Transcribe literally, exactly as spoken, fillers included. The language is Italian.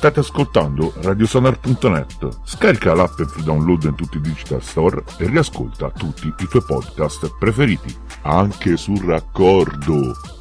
State ascoltando radiosonar punto net. Scarica l'app in free download in tutti i digital store e riascolta tutti i tuoi podcast preferiti, anche sul raccordo.